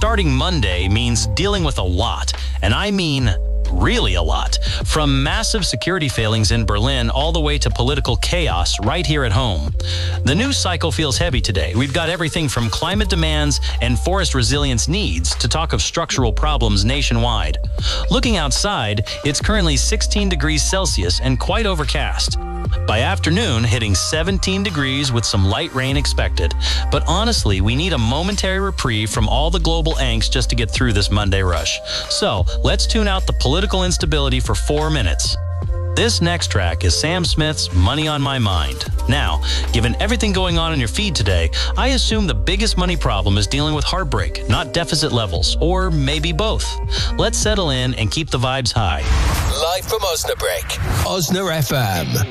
Starting Monday means dealing with a lot, and I mean really a lot. From massive security failings in Berlin all the way to political chaos right here at home. The news cycle feels heavy today. We've got everything from climate demands and forest resilience needs to talk of structural problems nationwide. Looking outside, it's currently 16 degrees Celsius and quite overcast. By afternoon, hitting 17 degrees with some light rain expected. But honestly, we need a momentary reprieve from all the global angst just to get through this Monday rush. So let's tune out the political instability for 4 minutes. This next track is Sam Smith's Money on My Mind. Now, given everything going on in your feed today, I assume the biggest money problem is dealing with heartbreak, not deficit levels, or maybe both. Let's settle in and keep the vibes high. Live from Osnabrück, Osna FM.